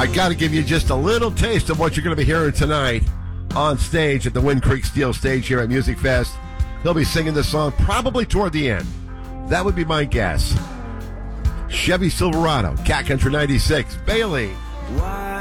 I got to give you just a little taste of what you're going to be hearing tonight on stage at the Wind Creek Steel stage here at Music Fest. He'll be singing this song probably toward the end. That would be my guess. Chevy Silverado, Cat Country 96, Bailey.